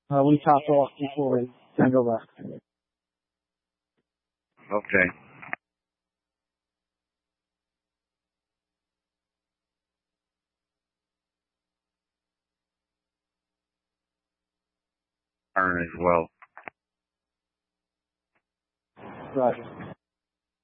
We top off before we go left. Okay. As well. Roger.